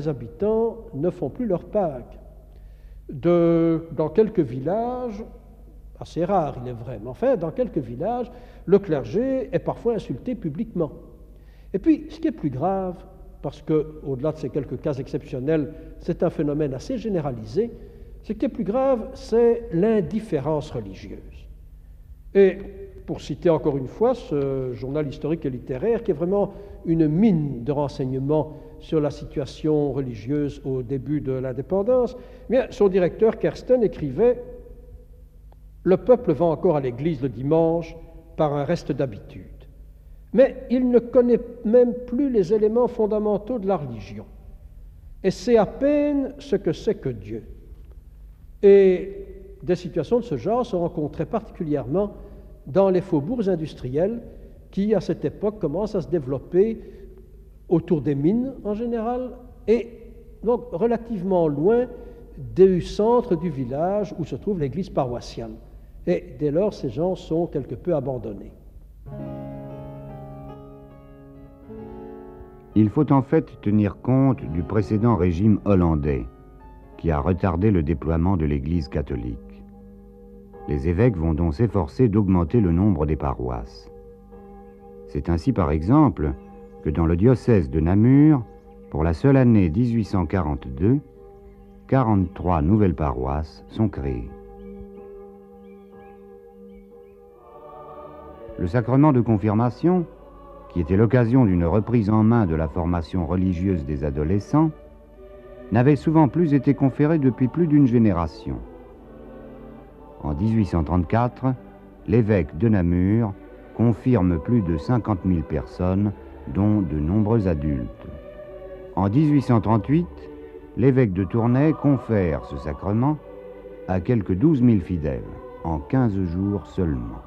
les habitants ne font plus leur Pâques. Dans quelques villages, assez rares il est vrai, mais enfin dans quelques villages, le clergé est parfois insulté publiquement. Et puis, ce qui est plus grave, parce qu'au-delà de ces quelques cas exceptionnels, c'est un phénomène assez généralisé, ce qui est plus grave, c'est l'indifférence religieuse. Et pour citer encore une fois ce journal historique et littéraire, qui est vraiment une mine de renseignements sur la situation religieuse au début de l'indépendance, son directeur, Kersten, écrivait « Le peuple va encore à l'église le dimanche par un reste d'habitude. Mais il ne connaît même plus les éléments fondamentaux de la religion et sait à peine ce que c'est que Dieu. » Et des situations de ce genre se rencontraient particulièrement dans les faubourgs industriels qui, à cette époque, commencent à se développer autour des mines en général et donc relativement loin du centre du village où se trouve l'église paroissiale. Et dès lors, ces gens sont quelque peu abandonnés. Il faut en fait tenir compte du précédent régime hollandais qui a retardé le déploiement de l'Église catholique. Les évêques vont donc s'efforcer d'augmenter le nombre des paroisses. C'est ainsi, par exemple, que dans le diocèse de Namur, pour la seule année 1842, 43 nouvelles paroisses sont créées. Le sacrement de confirmation, qui était l'occasion d'une reprise en main de la formation religieuse des adolescents, n'avait souvent plus été conféré depuis plus d'une génération. En 1834, l'évêque de Namur confirme plus de 50 000 personnes, dont de nombreux adultes. En 1838, l'évêque de Tournai confère ce sacrement à quelques 12 000 fidèles, en 15 jours seulement.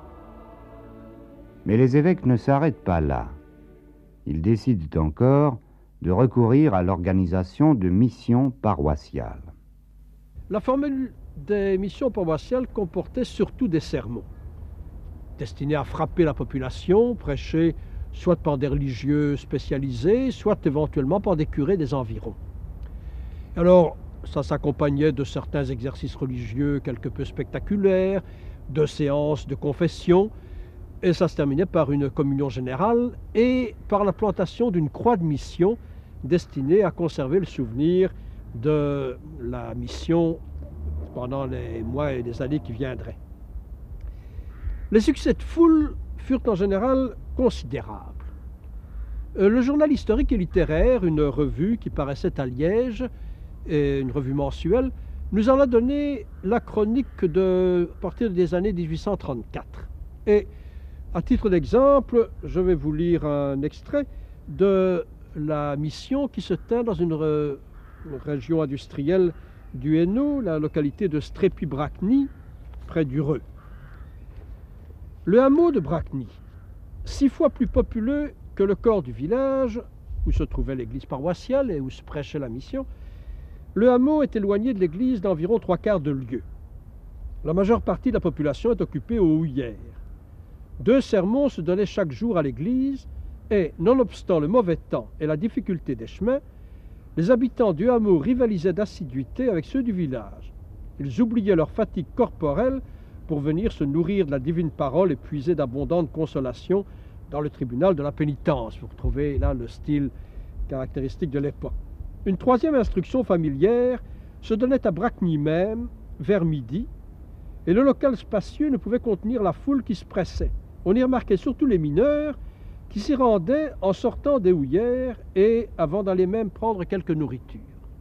Mais les évêques ne s'arrêtent pas là. Ils décident encore de recourir à l'organisation de missions paroissiales. La formule des missions paroissiales comportait surtout des sermons, destinés à frapper la population, prêchés soit par des religieux spécialisés, soit éventuellement par des curés des environs. Alors, ça s'accompagnait de certains exercices religieux quelque peu spectaculaires, de séances de confession, et ça se terminait par une communion générale et par la plantation d'une croix de mission destinée à conserver le souvenir de la mission pendant les mois et les années qui viendraient. Les succès de foule furent en général considérables. Le journal historique et littéraire, une revue qui paraissait à Liège, et une revue mensuelle, nous en a donné la chronique à partir des années 1834. Et à titre d'exemple, je vais vous lire un extrait de la mission qui se tint dans une région industrielle du Hainaut, la localité de Strépy-Bracny, près du Reux. Le hameau de Bracny, 6 fois plus populeux que le corps du village, où se trouvait l'église paroissiale et où se prêchait la mission, le hameau est éloigné de l'église d'environ 3/4 de lieue. La majeure partie de la population est occupée aux houillères. 2 sermons se donnaient chaque jour à l'église et, nonobstant le mauvais temps et la difficulté des chemins, les habitants du hameau rivalisaient d'assiduité avec ceux du village. Ils oubliaient leur fatigue corporelle pour venir se nourrir de la divine parole et puiser d'abondantes consolations dans le tribunal de la pénitence. Vous retrouvez là le style caractéristique de l'époque. Une 3e instruction familière se donnait à Bracny même, vers midi, et le local spacieux ne pouvait contenir la foule qui se pressait. On y remarquait surtout les mineurs qui s'y rendaient en sortant des houillères et avant d'aller même prendre quelque nourriture.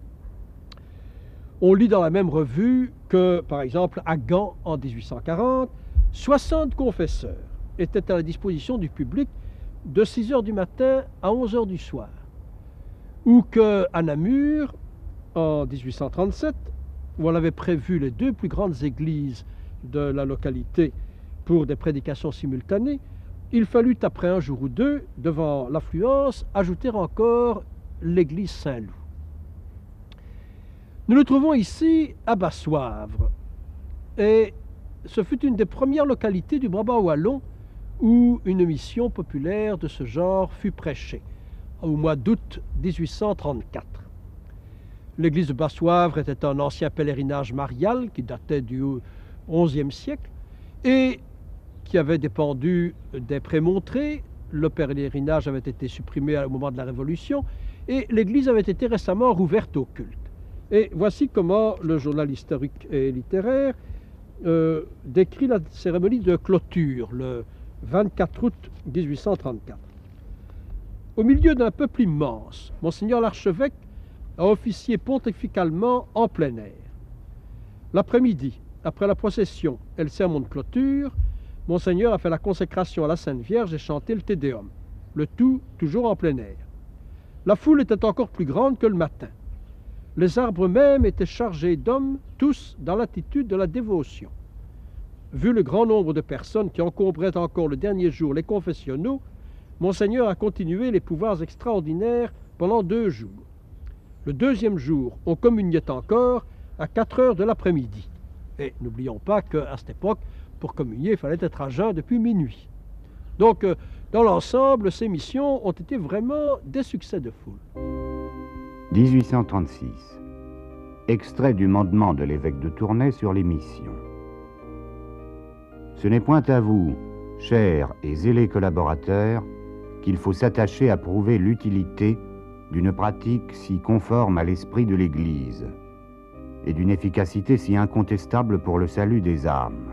On lit dans la même revue que, par exemple, à Gand, en 1840, 60 confesseurs étaient à la disposition du public de 6 heures du matin à 11 heures du soir. Ou qu'à Namur, en 1837, où on avait prévu les 2 plus grandes églises de la localité pour des prédications simultanées, il fallut, après un jour ou 2, devant l'affluence, ajouter encore l'église Saint-Loup. Nous nous trouvons ici à Bassoivre, et ce fut une des premières localités du Brabant wallon où une mission populaire de ce genre fut prêchée, au mois d'août 1834. L'église de Basse-Wavre était un ancien pèlerinage marial qui datait du XIe siècle et qui avait dépendu des Prémontrés. Le pèlerinage avait été supprimé au moment de la Révolution et l'église avait été récemment rouverte au culte. Et voici comment le journal historique et littéraire décrit la cérémonie de clôture le 24 août 1834. Au milieu d'un peuple immense, Monseigneur l'archevêque a officié pontificalement en plein air. L'après-midi, après la procession et le sermon de clôture, Monseigneur a fait la consécration à la Sainte Vierge et chanté le Te Deum, le tout toujours en plein air. La foule était encore plus grande que le matin. Les arbres même étaient chargés d'hommes, tous dans l'attitude de la dévotion. Vu le grand nombre de personnes qui encombraient encore le dernier jour les confessionnaux, Monseigneur a continué les pouvoirs extraordinaires pendant 2 jours. Le deuxième jour, on communiait encore à 4 heures de l'après-midi. Et n'oublions pas qu'à cette époque, pour communier, il fallait être à jeun depuis minuit. Donc, dans l'ensemble, ces missions ont été vraiment des succès de foule. 1836. Extrait du mandement de l'évêque de Tournai sur les missions. Ce n'est point à vous, chers et zélés collaborateurs, qu'il faut s'attacher à prouver l'utilité d'une pratique si conforme à l'esprit de l'Église et d'une efficacité si incontestable pour le salut des âmes.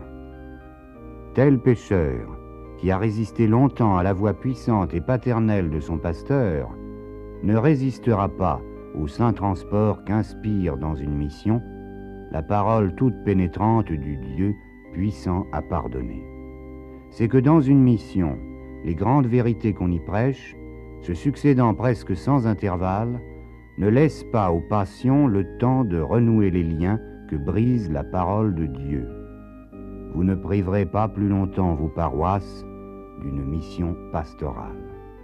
Tel pécheur, qui a résisté longtemps à la voix puissante et paternelle de son pasteur, ne résistera pas au saint transport qu'inspire dans une mission la parole toute pénétrante du Dieu puissant à pardonner. C'est que dans une mission, les grandes vérités qu'on y prêche, se succédant presque sans intervalle, ne laissent pas aux passions le temps de renouer les liens que brise la parole de Dieu. Vous ne priverez pas plus longtemps vos paroisses d'une mission pastorale.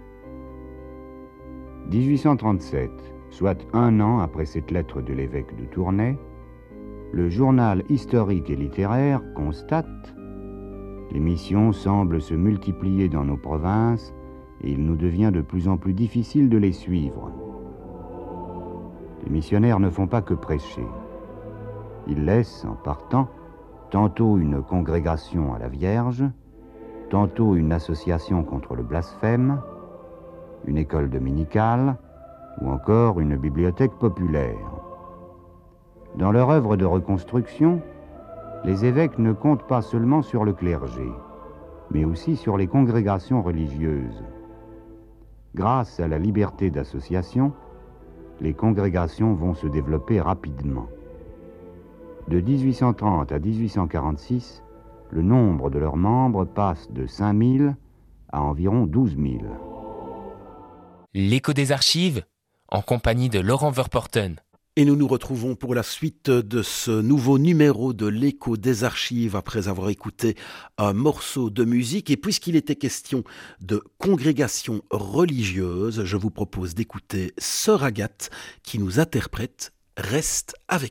1837, soit 1 an après cette lettre de l'évêque de Tournai, le journal historique et littéraire constate: les missions semblent se multiplier dans nos provinces et il nous devient de plus en plus difficile de les suivre. Les missionnaires ne font pas que prêcher. Ils laissent, en partant, tantôt une congrégation à la Vierge, tantôt une association contre le blasphème, une école dominicale ou encore une bibliothèque populaire. Dans leur œuvre de reconstruction, les évêques ne comptent pas seulement sur le clergé, mais aussi sur les congrégations religieuses. Grâce à la liberté d'association, les congrégations vont se développer rapidement. De 1830 à 1846, le nombre de leurs membres passe de 5000 à environ 12 000. L'écho des archives, en compagnie de Laurent Verporten. Et nous nous retrouvons pour la suite de ce nouveau numéro de l'écho des archives après avoir écouté un morceau de musique. Et puisqu'il était question de congrégation religieuse, je vous propose d'écouter Sœur Agathe qui nous interprète « Reste avec nous ».